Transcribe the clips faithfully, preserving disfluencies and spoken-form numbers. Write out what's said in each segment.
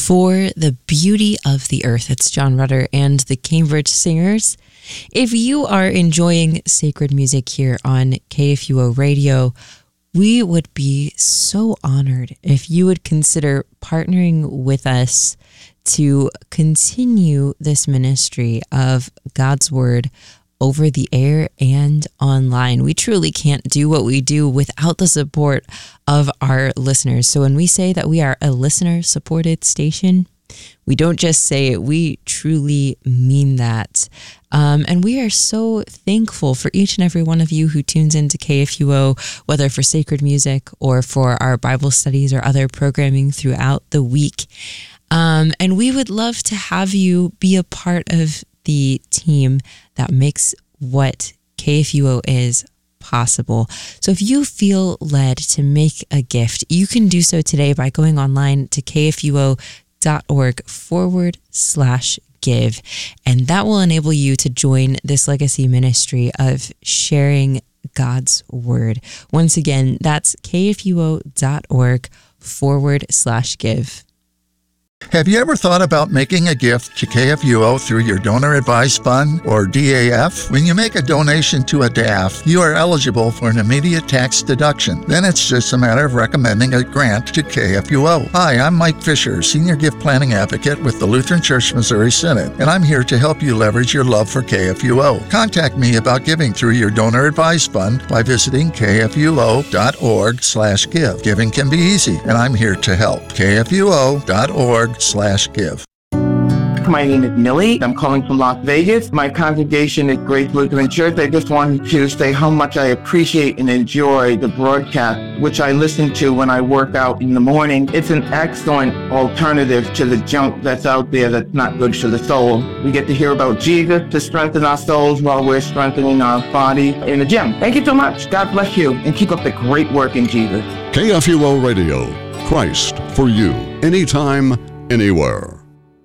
For the Beauty of the Earth. It's John Rutter and the Cambridge Singers. If you are enjoying sacred music here on K F U O Radio, we would be so honored if you would consider partnering with us to continue this ministry of God's Word over the air and online. We truly can't do what we do without the support of our listeners. So when we say that we are a listener-supported station, we don't just say it, we truly mean that. Um, and we are so thankful for each and every one of you who tunes into K F U O, whether for sacred music or for our Bible studies or other programming throughout the week. Um, and we would love to have you be a part of the team that makes what K F U O is possible. So if you feel led to make a gift, you can do so today by going online to kfuo.org forward slash give. And that will enable you to join this legacy ministry of sharing God's Word. Once again, that's kfuo.org forward slash give. Have you ever thought about making a gift to K F U O through your Donor Advised Fund, or D A F? When you make a donation to a D A F, you are eligible for an immediate tax deduction. Then it's just a matter of recommending a grant to K F U O. Hi, I'm Mike Fisher, Senior Gift Planning Advocate with the Lutheran Church Missouri Synod, and I'm here to help you leverage your love for K F U O. Contact me about giving through your Donor Advised Fund by visiting kfuo.org slash give. Giving can be easy, and I'm here to help. kfuo.org slash give. My name is Millie. I'm calling from Las Vegas. My congregation is Grace Lutheran Church. I just wanted to say how much I appreciate and enjoy the broadcast, which I listen to when I work out in the morning. It's an excellent alternative to the junk that's out there that's not good for the soul. We get to hear about Jesus to strengthen our souls while we're strengthening our body in the gym. Thank you so much. God bless you, and keep up the great work in Jesus. K F U O Radio, Christ for you, anytime, anywhere.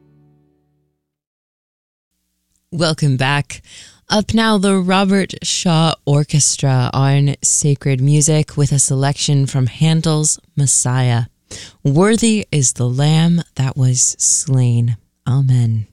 Welcome back. Up now, the Robert Shaw Orchestra on sacred music with a selection from Handel's Messiah. Worthy is the Lamb that was slain. Amen.